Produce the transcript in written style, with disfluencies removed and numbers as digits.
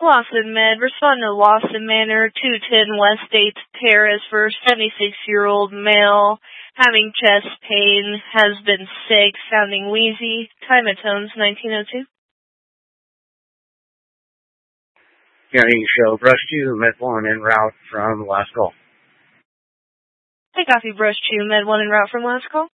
Lawson Med, respond to Lawson Manor, 210 West 8th Terrace for 76-year-old male, having chest pain, has been sick, sounding wheezy, time of tones 1902. County show Brush 2, Med 1 en route from last call. Hey, copy Brush 2, Med 1 en route from last call.